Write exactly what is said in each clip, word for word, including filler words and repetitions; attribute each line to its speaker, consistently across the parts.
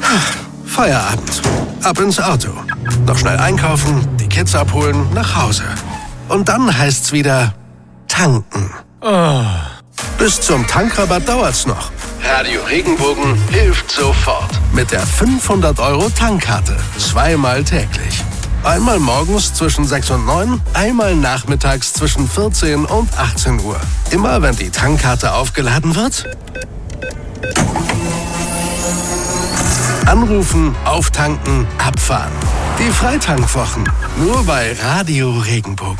Speaker 1: Feierabend. Ab ins Auto. Noch schnell einkaufen, die Kids abholen, nach Hause. Und dann heißt's wieder tanken.
Speaker 2: Oh.
Speaker 1: Bis zum Tankrabatt dauert's noch. Radio Regenbogen hilft sofort. Mit der fünfhundert Euro Tankkarte. Zweimal täglich. Einmal morgens zwischen sechs und neun, einmal nachmittags zwischen vierzehn und achtzehn Uhr. Immer wenn die Tankkarte aufgeladen wird, anrufen, auftanken, abfahren. Die Freitankwwochen. Nur bei Radio Regenbogen.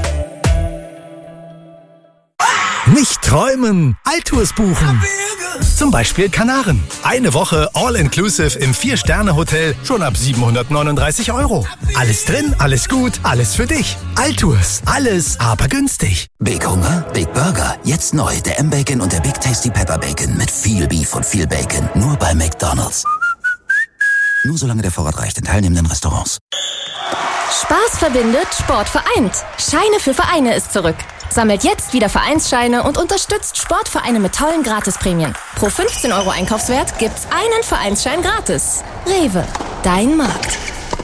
Speaker 3: Nicht träumen, Altours buchen. Zum Beispiel Kanaren. Eine Woche All-Inclusive im Vier-Sterne-Hotel schon ab siebenhundertneununddreißig Euro. Alles drin, alles gut, alles für dich. Altours, alles aber günstig.
Speaker 4: Big Hunger, Big Burger. Jetzt neu, der M-Bacon und der Big Tasty Pepper Bacon mit viel Beef und viel Bacon. Nur bei McDonald's. Nur solange der Vorrat reicht in teilnehmenden Restaurants.
Speaker 5: Spaß verbindet, Sport vereint. Scheine für Vereine ist zurück. Sammelt jetzt wieder Vereinsscheine und unterstützt Sportvereine mit tollen Gratisprämien. Pro fünfzehn Euro Einkaufswert gibt's einen Vereinsschein gratis. Rewe, dein Markt.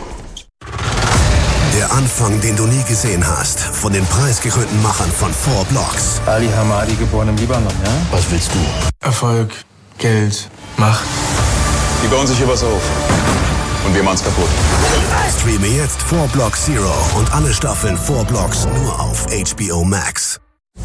Speaker 6: Der Anfang, den du nie gesehen hast, von den preisgekrönten Machern von Four Blocks.
Speaker 2: Ali Hamadi, geboren im Libanon, ja?
Speaker 6: Was willst du?
Speaker 2: Erfolg, Geld, Macht.
Speaker 7: Die bauen sich hier was auf. Und wir machen's kaputt.
Speaker 6: Streame jetzt Four Blocks Zero und alle Staffeln Four Blocks nur auf H B O Max.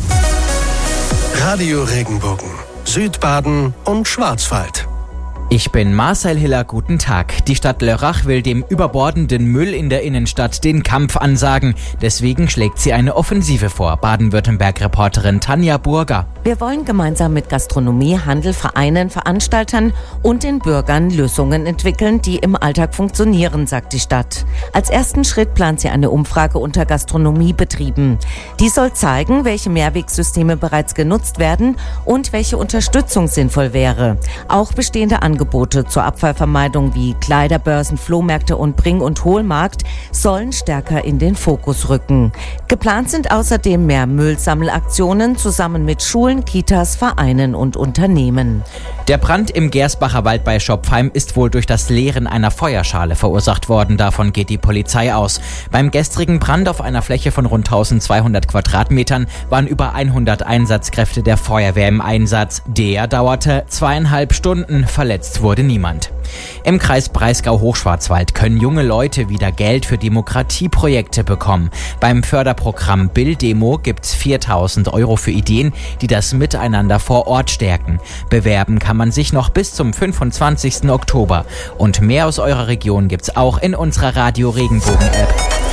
Speaker 1: Radio Regenbogen. Südbaden und Schwarzwald.
Speaker 8: Ich bin Marcel Hiller, guten Tag. Die Stadt Lörrach will dem überbordenden Müll in der Innenstadt den Kampf ansagen. Deswegen schlägt sie eine Offensive vor. Baden-Württemberg-Reporterin Tanja Burger.
Speaker 9: Wir wollen gemeinsam mit Gastronomie, Handel, Vereinen, Veranstaltern und den Bürgern Lösungen entwickeln, die im Alltag funktionieren, sagt die Stadt. Als ersten Schritt plant sie eine Umfrage unter Gastronomiebetrieben. Die soll zeigen, welche Mehrwegsysteme bereits genutzt werden und welche Unterstützung sinnvoll wäre. Auch bestehende Angebote Angebote zur Abfallvermeidung wie Kleiderbörsen, Flohmärkte und Bring- und Holmarkt sollen stärker in den Fokus rücken. Geplant sind außerdem mehr Müllsammelaktionen zusammen mit Schulen, Kitas, Vereinen und Unternehmen.
Speaker 8: Der Brand im Gersbacher Wald bei Schopfheim ist wohl durch das Leeren einer Feuerschale verursacht worden. Davon geht die Polizei aus. Beim gestrigen Brand auf einer Fläche von rund eintausendzweihundert Quadratmetern waren über hundert Einsatzkräfte der Feuerwehr im Einsatz. Der dauerte zweieinhalb Stunden. Verletzt wurde niemand. Im Kreis Breisgau-Hochschwarzwald können junge Leute wieder Geld für Demokratieprojekte bekommen. Beim Förderprogramm Bilddemo gibt's viertausend Euro für Ideen, die das Miteinander vor Ort stärken. Bewerben kann man sich noch bis zum fünfundzwanzigsten Oktober. Und mehr aus eurer Region gibt's auch in unserer Radio Regenbogen App.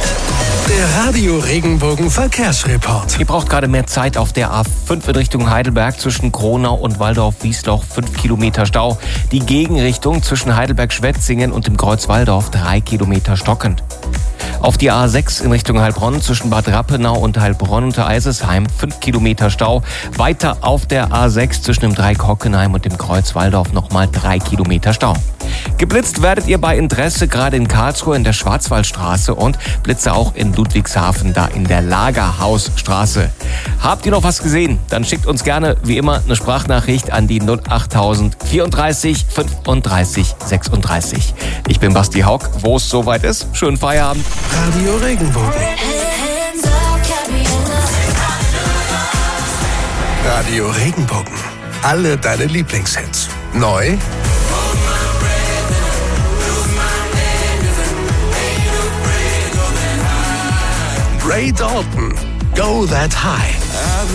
Speaker 1: Der Radio Regenbogen Verkehrsreport.
Speaker 10: Ihr braucht gerade mehr Zeit auf der A fünf in Richtung Heidelberg zwischen Kronau und Waldorf-Wiesloch, fünf Kilometer Stau. Die Gegenrichtung zwischen Heidelberg-Schwetzingen und dem Kreuz Walldorf, drei Kilometer stockend. Auf die A sechs in Richtung Heilbronn zwischen Bad Rappenau und Heilbronn unter Eisesheim, fünf Kilometer Stau. Weiter auf der A sechs zwischen dem Dreieck Hockenheim und dem Kreuz Walldorf nochmal drei Kilometer Stau. Geblitzt werdet ihr bei Interesse gerade in Karlsruhe in der Schwarzwaldstraße und Blitze auch in Ludwigshafen, da in der Lagerhausstraße. Habt ihr noch was gesehen? Dann schickt uns gerne wie immer eine Sprachnachricht an die null achttausend vierunddreißig fünfunddreißig sechsunddreißig. Ich bin Basti Haug. Wo es soweit ist, schönen Feierabend.
Speaker 1: Radio Regenbogen. Radio Regenbogen. Alle deine Lieblingshits. Neu Ray Dalton, Go That High.